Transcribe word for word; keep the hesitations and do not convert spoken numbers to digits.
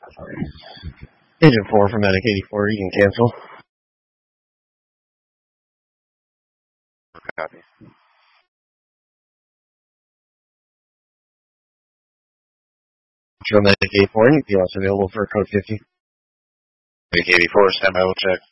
Agent four for Medic eighty-four, you can cancel. Copy. Show Medic eighty-four, and you can also available for code fifty. Medic eighty-four, stand by, we'll check.